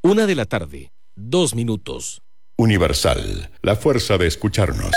1:00 p.m, 2 minutos. Universal, la fuerza de escucharnos.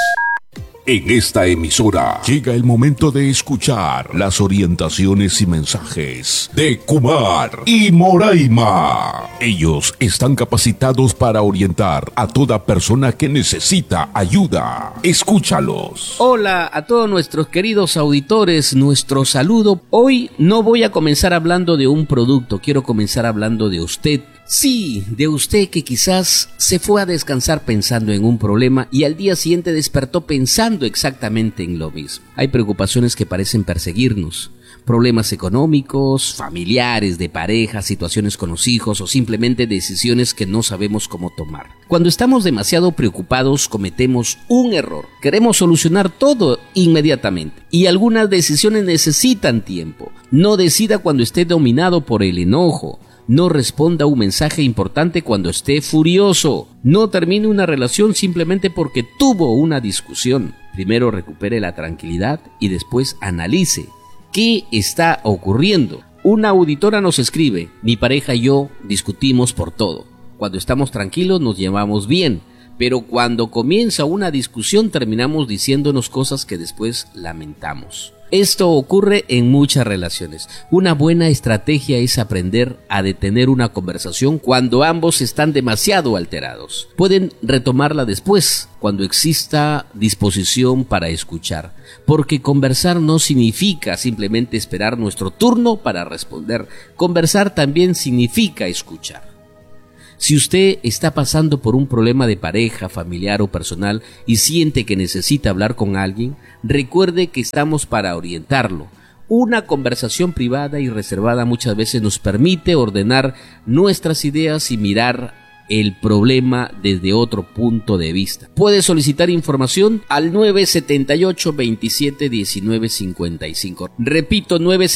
En esta emisora llega el momento de escuchar las orientaciones y mensajes de Kumar y Moraima. Ellos están capacitados para orientar a toda persona que necesita ayuda. Escúchalos. Hola a todos nuestros queridos auditores, nuestro saludo. Hoy no voy a comenzar hablando de un producto, quiero comenzar hablando de usted. Sí, de usted que quizás se fue a descansar pensando en un problema y al día siguiente despertó pensando exactamente en lo mismo. Hay preocupaciones que parecen perseguirnos. Problemas económicos, familiares, de pareja, situaciones con los hijos o simplemente decisiones que no sabemos cómo tomar. Cuando estamos demasiado preocupados cometemos un error. Queremos solucionar todo inmediatamente y algunas decisiones necesitan tiempo. No decida cuando esté dominado por el enojo. No responda a un mensaje importante cuando esté furioso. No termine una relación simplemente porque tuvo una discusión. Primero recupere la tranquilidad y después analice qué está ocurriendo. Una auditora nos escribe: mi pareja y yo discutimos por todo. Cuando estamos tranquilos nos llevamos bien, pero cuando comienza una discusión terminamos diciéndonos cosas que después lamentamos. Esto ocurre en muchas relaciones. Una buena estrategia es aprender a detener una conversación cuando ambos están demasiado alterados. Pueden retomarla después, cuando exista disposición para escuchar, porque conversar no significa simplemente esperar nuestro turno para responder. Conversar también significa escuchar. Si usted está pasando por un problema de pareja, familiar o personal y siente que necesita hablar con alguien, recuerde que estamos para orientarlo. Una conversación privada y reservada muchas veces nos permite ordenar nuestras ideas y mirar el problema desde otro punto de vista. Puede solicitar información al 978-27-1955. Repito,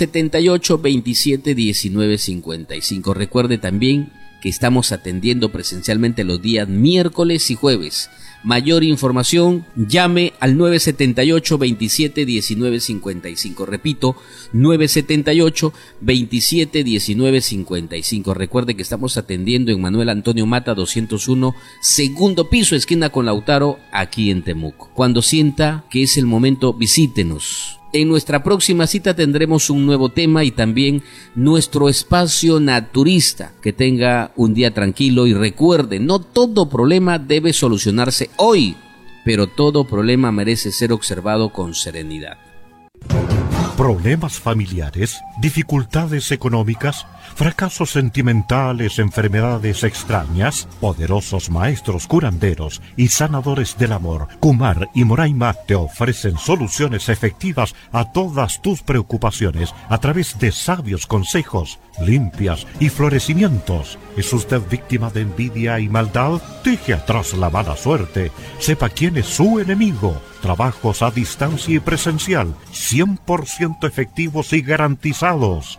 978-27-1955. Recuerde también que estamos atendiendo presencialmente los días miércoles y jueves. Mayor información, llame al 978-27-1955. Repito, 978-27-1955. Recuerde que estamos atendiendo en Manuel Antonio Mata 201, segundo piso, esquina con Lautaro, aquí en Temuco. Cuando sienta que es el momento, visítenos. En nuestra próxima cita tendremos un nuevo tema y también nuestro espacio naturista. Que tenga un día tranquilo y recuerde, no todo problema debe solucionarse hoy, pero todo problema merece ser observado con serenidad. Problemas familiares, dificultades económicas, fracasos sentimentales, enfermedades extrañas, poderosos maestros curanderos y sanadores del amor, Kumar y Moraima te ofrecen soluciones efectivas a todas tus preocupaciones a través de sabios consejos, limpias y florecimientos. ¿Es usted víctima de envidia y maldad? Deje atrás la mala suerte. Sepa quién es su enemigo. Trabajos a distancia y presencial, 100% efectivos y garantizados.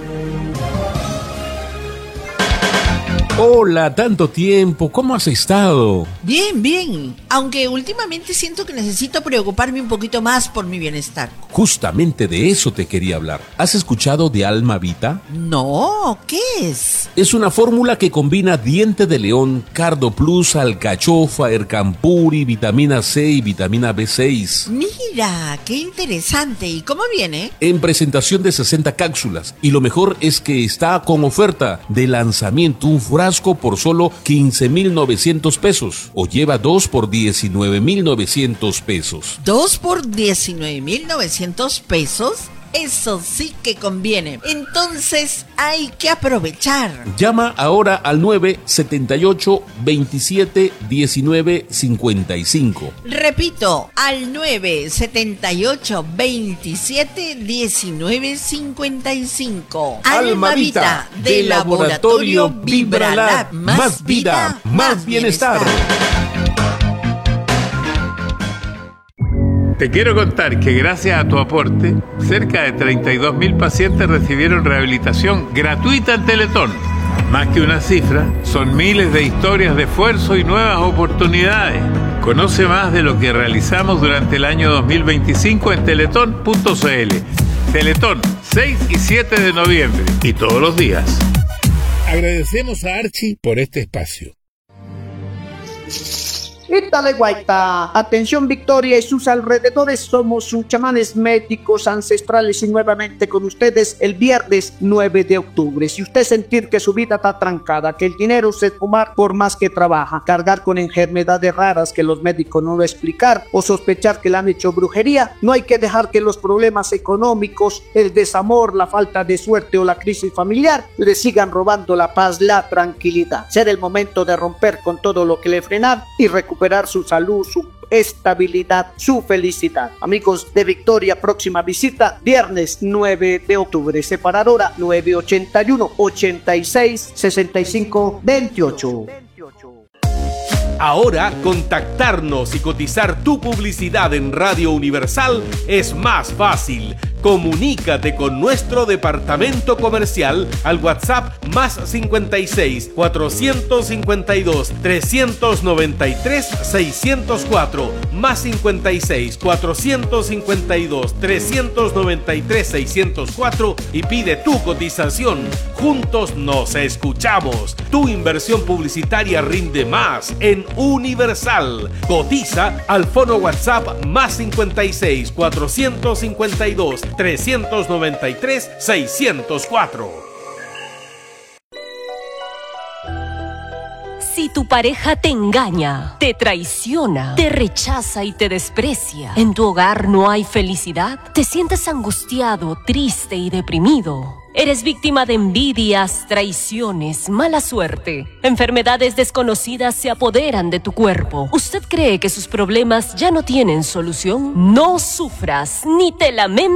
Hola, tanto tiempo, ¿cómo has estado? Bien, bien, aunque últimamente siento que necesito preocuparme un poquito más por mi bienestar. Justamente de eso te quería hablar. ¿Has escuchado de Alma Vita? No, ¿qué es? Es una fórmula que combina diente de león, Cardo Plus, alcachofa, ercampuri, vitamina C y vitamina B6. Mira, qué interesante. ¿Y cómo viene? En presentación de 60 cápsulas. Y lo mejor es que está con oferta de lanzamiento, un frasco por solo 15,900 pesos. O lleva 2 por 19,900 pesos. ¿2 por 19,900 pesos? Eso sí que conviene. Entonces hay que aprovechar. Llama ahora al 978-27-1955. Repito, al 978-27-1955. Alma Vita, de Laboratorio Vibralab. Más vida, más bienestar. Te quiero contar que gracias a tu aporte, cerca de 32,000 pacientes recibieron rehabilitación gratuita en Teletón. Más que una cifra, son miles de historias de esfuerzo y nuevas oportunidades. Conoce más de lo que realizamos durante el año 2025 en teletón.cl. Teletón, 6 y 7 de noviembre y todos los días. Agradecemos a Archie por este espacio. Ítale Guaita, atención Victoria y sus alrededores, somos sus chamanes médicos ancestrales y nuevamente con ustedes el viernes 9 de octubre. Si usted sentir que su vida está trancada, que el dinero se fumar por más que trabaja, cargar con enfermedades raras que los médicos no lo explicar o sospechar que le han hecho brujería, no hay que dejar que los problemas económicos, el desamor, la falta de suerte o la crisis familiar le sigan robando la paz, la tranquilidad. Será el momento de romper con todo lo que le frenar y recuperar su salud, su estabilidad, su felicidad. Amigos de Victoria, próxima visita viernes 9 de octubre. Separar hora 981 86 65 28. Ahora, contactarnos y cotizar tu publicidad en Radio Universal es más fácil. Comunícate con nuestro departamento comercial al WhatsApp más 56 452 393 604 más 56 452 393 604 y pide tu cotización. Juntos nos escuchamos. Tu inversión publicitaria rinde más en Universal. Cotiza al fono WhatsApp más 56 452 393 604. Si tu pareja te engaña, te traiciona, te rechaza y te desprecia, en tu hogar no hay felicidad, te sientes angustiado, triste y deprimido. Eres víctima de envidias, traiciones, mala suerte. Enfermedades desconocidas se apoderan de tu cuerpo. ¿Usted cree que sus problemas ya no tienen solución? No sufras ni te lamentes.